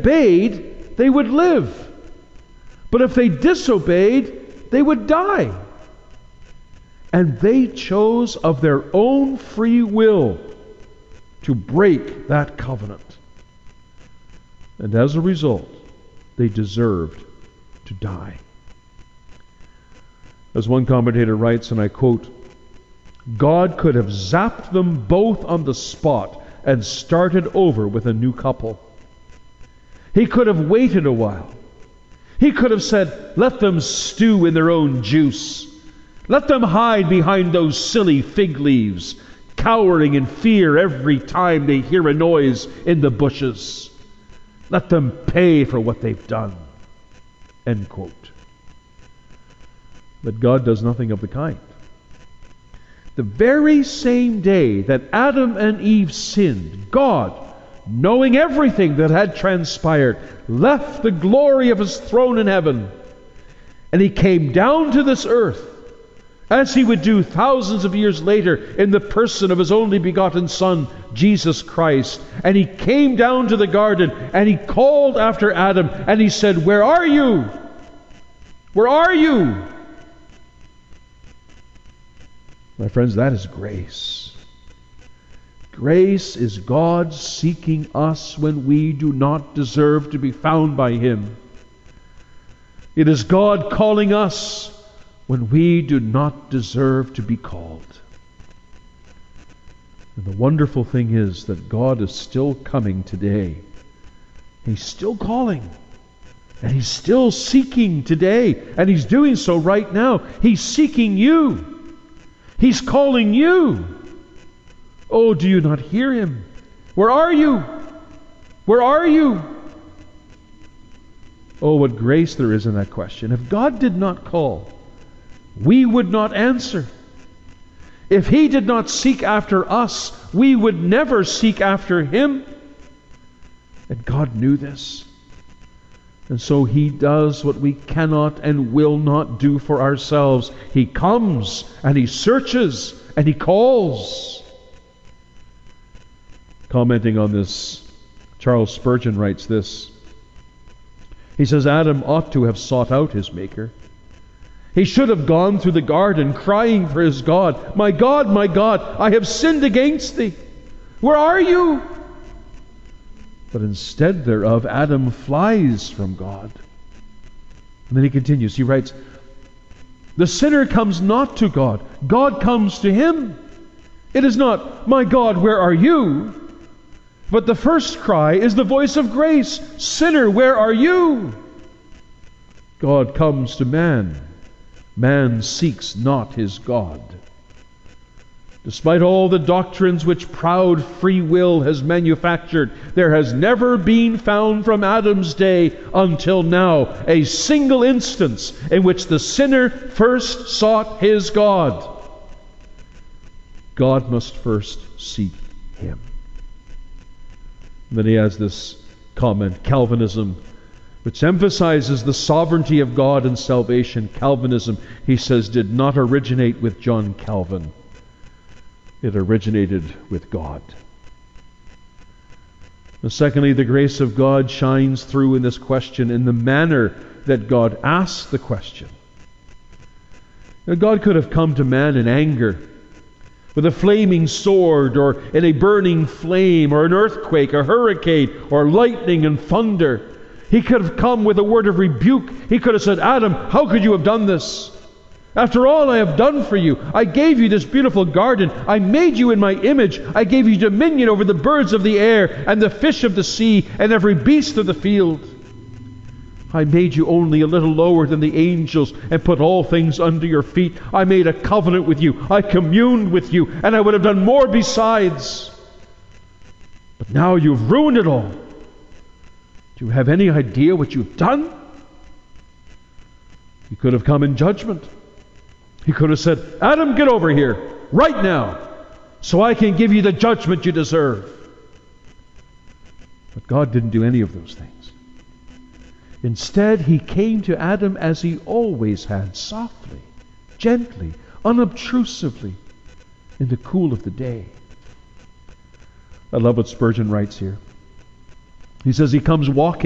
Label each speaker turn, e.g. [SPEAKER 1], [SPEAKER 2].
[SPEAKER 1] obeyed, they would live. But if they disobeyed, they would die. And they chose of their own free will to break that covenant. And as a result, they deserved to die. As one commentator writes, and I quote, God could have zapped them both on the spot and started over with a new couple. He could have waited a while. He could have said, let them stew in their own juice. Let them hide behind those silly fig leaves, cowering in fear every time they hear a noise in the bushes. Let them pay for what they've done. End quote. But God does nothing of the kind. The very same day that Adam and Eve sinned, God, knowing everything that had transpired, left the glory of His throne in heaven, and He came down to this earth, as He would do thousands of years later in the person of His only begotten Son, Jesus Christ. And He came down to the garden, and He called after Adam, and He said, where are you? Where are you? My friends, that is grace. Grace is God seeking us when we do not deserve to be found by Him. It is God calling us when we do not deserve to be called. And the wonderful thing is that God is still coming today. He's still calling. And He's still seeking today. And He's doing so right now. He's seeking you. He's calling you. Oh, do you not hear Him? Where are you? Where are you? Oh, what grace there is in that question. If God did not call, we would not answer. If He did not seek after us, we would never seek after Him. And God knew this. And so He does what we cannot and will not do for ourselves. He comes and He searches and He calls. Commenting on this, Charles Spurgeon writes this. He says, Adam ought to have sought out his Maker. He should have gone through the garden crying for his God, my God, I have sinned against Thee. Where are you? But instead thereof, Adam flies from God. And then he continues, he writes, the sinner comes not to God. God comes to him. It is not, my God, where are you? But the first cry is the voice of grace. Sinner, where are you? God comes to man. Man seeks not his God. Despite all the doctrines which proud free will has manufactured, there has never been found from Adam's day until now a single instance in which the sinner first sought his God. God must first seek him. Then he has this comment, Calvinism, which emphasizes the sovereignty of God and salvation. Calvinism, he says, did not originate with John Calvin. It originated with God. And secondly, the grace of God shines through in this question in the manner that God asked the question. Now, God could have come to man in anger, with a flaming sword, or in a burning flame, or an earthquake, a hurricane, or lightning and thunder. He could have come with a word of rebuke. He could have said, Adam, how could you have done this? After all I have done for you, I gave you this beautiful garden. I made you in my image. I gave you dominion over the birds of the air and the fish of the sea and every beast of the field. I made you only a little lower than the angels and put all things under your feet. I made a covenant with you. I communed with you, and I would have done more besides. But now you've ruined it all. Do you have any idea what you've done? He could have come in judgment. He could have said, Adam, get over here right now so I can give you the judgment you deserve. But God didn't do any of those things. Instead, He came to Adam as He always had, softly, gently, unobtrusively, in the cool of the day. I love what Spurgeon writes here. He says He comes walking